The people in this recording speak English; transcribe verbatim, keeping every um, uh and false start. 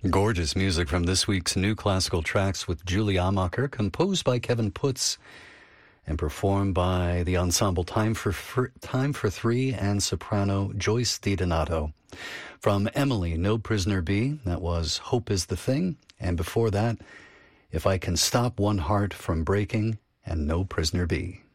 Gorgeous music from this week's New Classical Tracks with Julie Amacher, composed by Kevin Putz and performed by the ensemble Time for Fr- Time for Three and soprano Joyce DiDonato. From Emily, No Prisoner Be, that was Hope is the Thing. And before that, If I Can Stop One Heart from Breaking and No Prisoner Be.